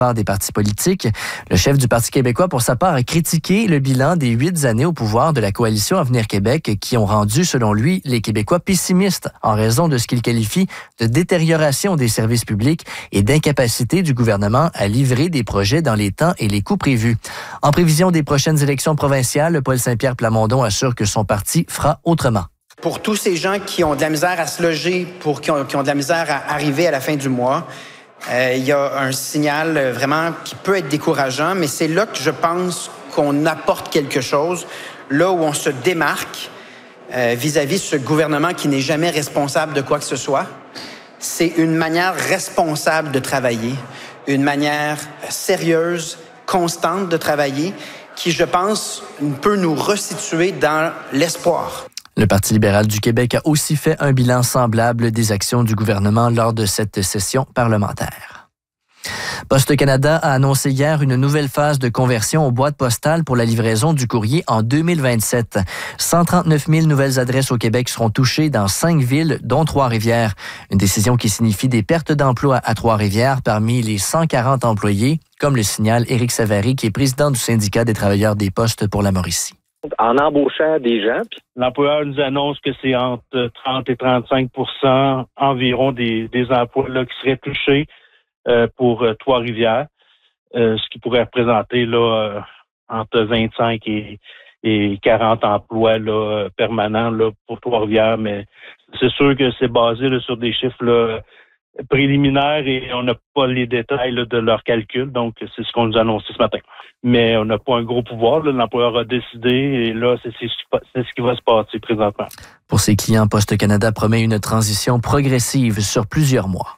des partis politiques. Le chef du Parti québécois, pour sa part, a critiqué le bilan des 8 années au pouvoir de la coalition Avenir Québec qui ont rendu, selon lui, les Québécois pessimistes en raison de ce qu'il qualifie de détérioration des services publics et d'incapacité du gouvernement à livrer des projets dans les temps et les coûts prévus. En prévision des prochaines élections provinciales, Paul Saint-Pierre Plamondon assure que son parti fera autrement. Pour tous ces gens qui ont de la misère à se loger, qui ont de la misère à arriver à la fin du mois, il y a un signal vraiment qui peut être décourageant, mais c'est là que je pense qu'on apporte quelque chose, là où on se démarque vis-à-vis de ce gouvernement qui n'est jamais responsable de quoi que ce soit. C'est une manière responsable de travailler, une manière sérieuse, constante de travailler, qui, je pense, peut nous resituer dans l'espoir. Le Parti libéral du Québec a aussi fait un bilan semblable des actions du gouvernement lors de cette session parlementaire. Poste Canada a annoncé hier une nouvelle phase de conversion aux boîtes postales pour la livraison du courrier en 2027. 139 000 nouvelles adresses au Québec seront touchées dans 5 villes, dont Trois-Rivières. Une décision qui signifie des pertes d'emplois à Trois-Rivières parmi les 140 employés, comme le signale Éric Savary, qui est président du syndicat des travailleurs des postes pour la Mauricie. En embauchant des gens. L'employeur nous annonce que c'est entre 30 et 35 % environ des emplois là, qui seraient touchés pour Trois-Rivières, ce qui pourrait représenter là, entre 25 et 40 emplois là, permanents là, pour Trois-Rivières. Mais c'est sûr que c'est basé là, sur des chiffres là, préliminaires et on n'a pas les détails là, de leur calcul. Donc, c'est ce qu'on nous a annoncé ce matin. Mais on n'a pas un gros pouvoir. Là. L'employeur a décidé et là, c'est ce qui va se passer présentement. Pour ses clients, Poste Canada promet une transition progressive sur plusieurs mois.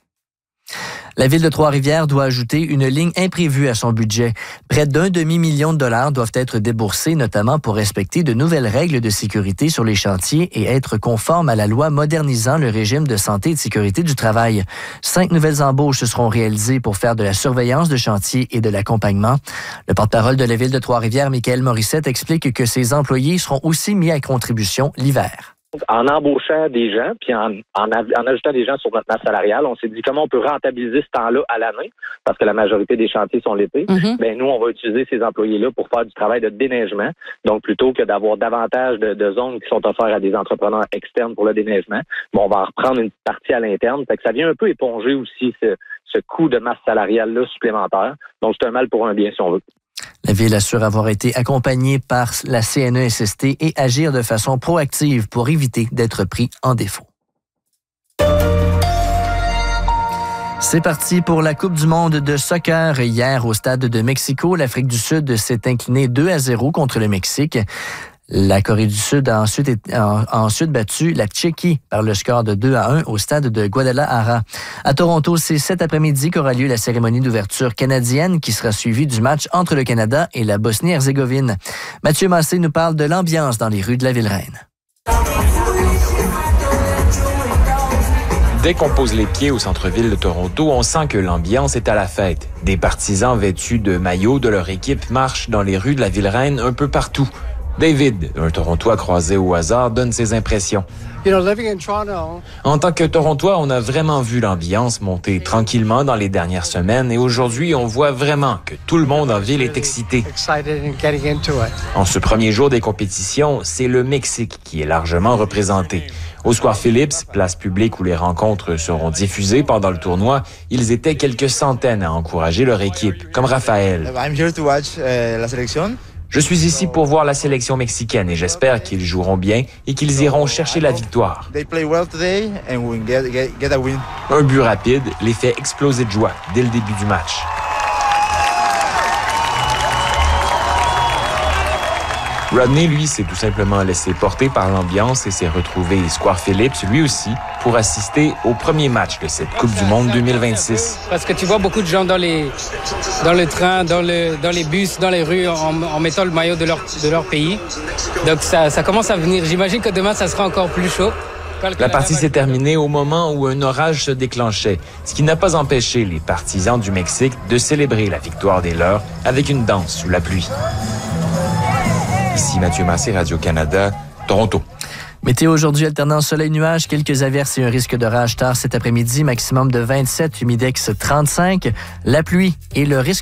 La ville de Trois-Rivières doit ajouter une ligne imprévue à son budget. Près d'1 demi-million de dollars doivent être déboursés, notamment pour respecter de nouvelles règles de sécurité sur les chantiers et être conformes à la loi modernisant le régime de santé et de sécurité du travail. 5 nouvelles embauches seront réalisées pour faire de la surveillance de chantier et de l'accompagnement. Le porte-parole de la ville de Trois-Rivières, Michael Morissette, explique que ces employés seront aussi mis à contribution l'hiver. En embauchant des gens, puis en ajoutant des gens sur notre masse salariale, on s'est dit comment on peut rentabiliser ce temps-là à l'année, parce que la majorité des chantiers sont l'été. Ben nous, on va utiliser ces employés-là pour faire du travail de déneigement. Donc, plutôt que d'avoir davantage de zones qui sont offertes à des entrepreneurs externes pour le déneigement, on va en reprendre une partie à l'interne. Fait que ça vient un peu éponger aussi ce coût de masse salariale-là supplémentaire. Donc, c'est un mal pour un bien, si on veut. La Ville assure avoir été accompagnée par la CNESST et agir de façon proactive pour éviter d'être pris en défaut. C'est parti pour la Coupe du monde de soccer. Hier, au stade de Mexico, l'Afrique du Sud s'est inclinée 2-0 contre le Mexique. La Corée du Sud a ensuite battu la Tchéquie par le score de 2-1 au stade de Guadalajara. À Toronto, c'est cet après-midi qu'aura lieu la cérémonie d'ouverture canadienne qui sera suivie du match entre le Canada et la Bosnie-Herzégovine. Mathieu Massé nous parle de l'ambiance dans les rues de la Ville-Reine. Dès qu'on pose les pieds au centre-ville de Toronto, on sent que l'ambiance est à la fête. Des partisans vêtus de maillots de leur équipe marchent dans les rues de la Ville-Reine un peu partout. David, un Torontois croisé au hasard, donne ses impressions. En tant que Torontois, on a vraiment vu l'ambiance monter tranquillement dans les dernières semaines et aujourd'hui, on voit vraiment que tout le monde en ville est excité. En ce premier jour des compétitions, c'est le Mexique qui est largement représenté. Au Square Phillips, place publique où les rencontres seront diffusées pendant le tournoi, ils étaient quelques centaines à encourager leur équipe, comme Raphaël. Je suis ici pour voir la sélection mexicaine et j'espère qu'ils joueront bien et qu'ils iront chercher la victoire. Un but rapide les fait exploser de joie dès le début du match. Rodney, lui, s'est tout simplement laissé porter par l'ambiance et s'est retrouvé Square Phillips, lui aussi, pour assister au premier match de cette Coupe du monde 2026. Parce que tu vois beaucoup de gens dans le train, dans les bus, dans les rues, en mettant le maillot de leur pays. Donc ça commence à venir. J'imagine que demain, ça sera encore plus chaud. La partie s'est terminée au moment où un orage se déclenchait, ce qui n'a pas empêché les partisans du Mexique de célébrer la victoire des leurs avec une danse sous la pluie. Ici Mathieu Massé, Radio-Canada, Toronto. Météo aujourd'hui, alternant soleil-nuage, quelques averses et un risque d'orage tard cet après-midi, maximum de 27, humidex 35. La pluie et le risque